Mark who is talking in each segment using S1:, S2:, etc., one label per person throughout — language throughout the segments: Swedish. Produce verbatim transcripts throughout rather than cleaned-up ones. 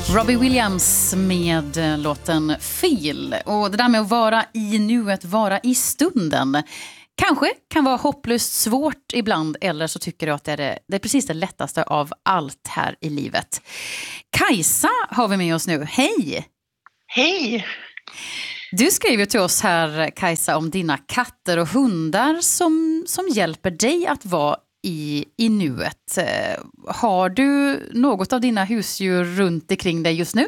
S1: Robbie Williams med låten Feel. Och det där med att vara i nuet, vara i stunden, kanske kan vara hopplöst svårt ibland, eller så tycker du att det är, det, det är precis det lättaste av allt här i livet. Kajsa har vi med oss nu. Hej!
S2: Hej!
S1: Du skriver till oss här, Kajsa, om dina katter och hundar som, som hjälper dig att vara i, i nuet. Har du något av dina husdjur runt omkring dig just nu?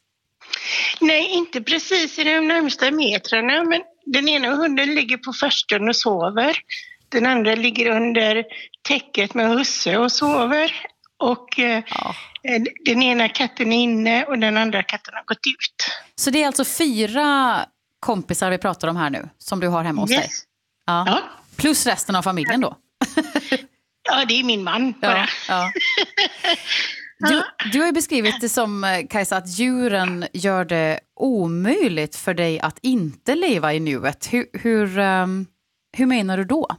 S2: Nej, inte precis i de närmsta metrarna, men den ena hunden ligger på farstun och sover. Den andra ligger under täcket med husse och sover. Och ja. eh, den ena katten är inne och den andra katten har gått ut.
S1: Så det är alltså fyra kompisar vi pratar om här nu som du har hemma hos
S2: yes.
S1: dig? Ja.
S2: Ja.
S1: Plus resten av familjen då?
S2: Ja, det är min man bara.
S1: Ja, ja. Du, du har ju beskrivit det som, Kajsa, att djuren gör det omöjligt för dig att inte leva i nuet. Hur, hur, um, hur menar du då?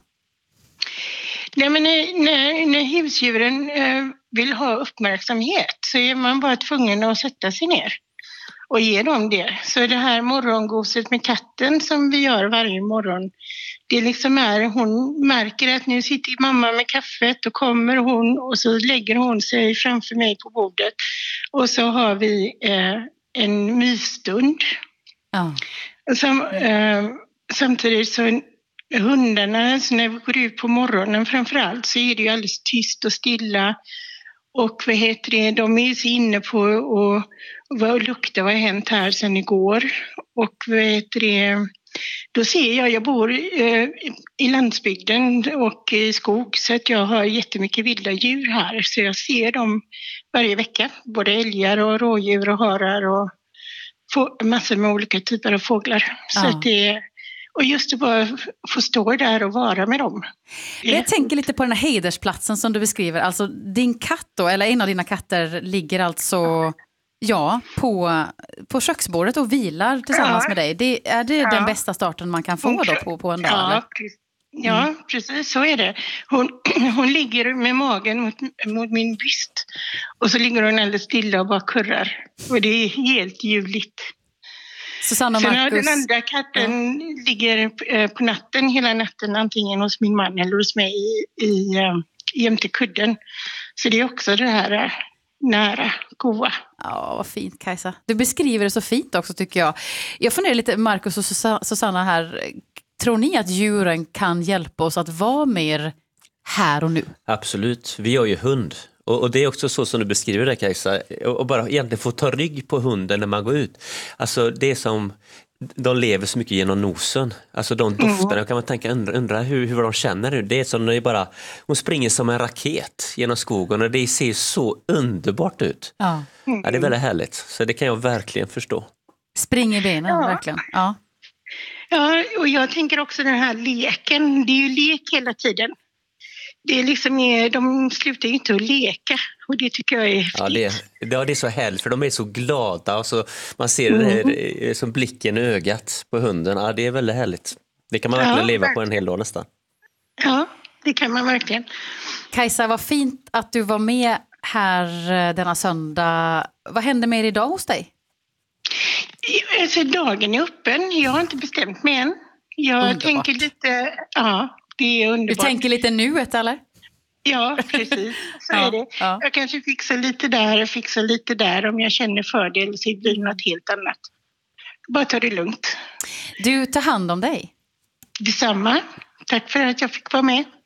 S2: Nej, men när, när, när husdjuren eh, vill ha uppmärksamhet så är man bara tvungen att sätta sig ner och ge dem det. Så det här morgongoset med katten som vi gör varje morgon, det liksom är, hon märker att nu sitter mamma med kaffet och kommer hon och så lägger hon sig framför mig på bordet och så har vi eh, en mysstund.
S1: Ja.
S2: Som, eh, samtidigt så hundarna, så när vi går ut på morgonen framförallt så är det ju alldeles tyst och stilla. Och vad heter det, de är så inne på och vad luktar, vad har hänt här sedan igår. Och vad heter det, då ser jag, jag bor eh, i landsbygden och i skog så att jag har jättemycket vilda djur här. Så jag ser dem varje vecka, både älgar och rådjur och harar och få, massor med olika typer av fåglar. Ja. Så att det Och just att bara få stå där och vara med dem.
S1: Jag tänker lite på den här hedersplatsen som du beskriver. Alltså din katt då, eller en av dina katter ligger alltså ja, på, på köksbordet och vilar tillsammans ja. med dig. Det, är det ja. den bästa starten man kan få då på, på en dag?
S2: Ja, precis. Ja, mm. precis så är det. Hon, hon ligger med magen mot, mot min byst och så ligger hon alldeles stilla och bara kurrar. Och det är helt ljuvligt.
S1: Susanna och
S2: Sen
S1: Marcus.
S2: Den andra katten ja. ligger på natten hela natten antingen hos min man eller hos mig i, i, jämte kudden. Så det är också det här nära, goa.
S1: Ja, vad fint, Kajsa. Du beskriver det så fint också tycker jag. Jag funderar lite, Marcus och Susanna här. Tror ni att djuren kan hjälpa oss att vara mer här och nu?
S3: Absolut. Vi har ju hund. Och, och det är också så som du beskriver det, Kajsa. Och, och bara egentligen få ta rygg på hunden när man går ut. Alltså det är som, de lever så mycket genom nosen. Alltså de dofterna, mm. kan man tänka, undra, undra hur, hur de känner nu. Det är som när det bara, hon springer som en raket genom skogen och det ser så underbart ut.
S1: Ja.
S3: Ja, det är väldigt härligt. Så det kan jag verkligen förstå.
S1: Spring i benen, ja. verkligen. Ja.
S2: Ja, och jag tänker också den här leken. Det är ju lek hela tiden. Det är liksom, de slutar ju inte att leka och det tycker jag är häftigt.
S3: Ja, det, ja, det är så härligt för de är så glada och så man ser mm. det här, som blicken i ögat på hunden. Ja, det är väldigt härligt. Det kan man verkligen ja, leva verkligen. på en hel dag nästan.
S2: Ja, det kan man verkligen.
S1: Kajsa, vad fint att du var med här denna söndag. Vad händer med er idag hos dig?
S2: Alltså, dagen är öppen. Jag har inte bestämt mig än. Jag underbart. tänker lite... Ja. Det är underbart.
S1: Du tänker lite nuet, eller?
S2: Ja, precis. Så
S1: ja,
S2: är det.
S1: Ja.
S2: Jag kanske fixar lite där och fixar lite där om jag känner för det eller så blir det något helt annat. Bara ta det lugnt.
S1: Du, tar hand om dig.
S2: Detsamma. Tack för att jag fick vara med.